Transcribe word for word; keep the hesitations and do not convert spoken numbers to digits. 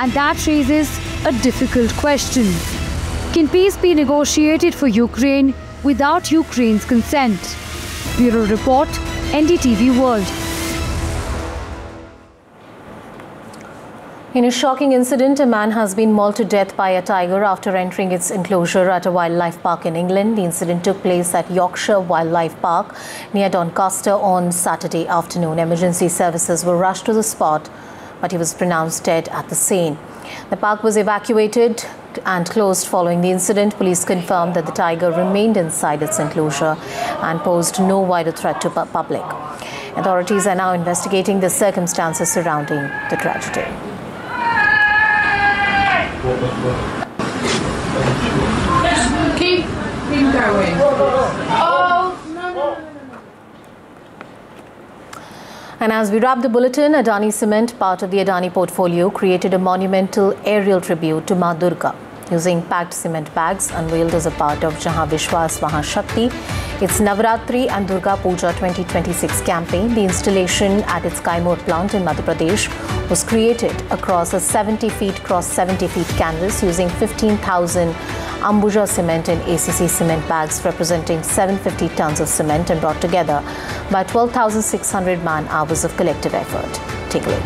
And that raises a difficult question. Can peace be negotiated for Ukraine without Ukraine's consent? Bureau Report, N D T V World. In a shocking incident, a man has been mauled to death by a tiger after entering its enclosure at a wildlife park in England. The incident took place at Yorkshire Wildlife Park near Doncaster on Saturday afternoon. Emergency services were rushed to the spot, but he was pronounced dead at the scene. The park was evacuated and closed following the incident. Police confirmed that the tiger remained inside its enclosure and posed no wider threat to the public. Authorities are now investigating the circumstances surrounding the tragedy. Keep, keep going. Oh, no, no, no, no. And as we wrap the bulletin, Adani Cement, part of the Adani portfolio, created a monumental aerial tribute to Ma Durga using packed cement bags unveiled as a part of Jahan Vishwas Wahan Shakti. Its Navratri and Durga Puja twenty twenty-six campaign. The installation at its Kaimur plant in Madhya Pradesh was created across a seventy feet cross seventy feet canvas using fifteen thousand Ambuja cement and A C C cement bags representing seven hundred fifty tons of cement and brought together by twelve thousand six hundred man hours of collective effort. Take a look.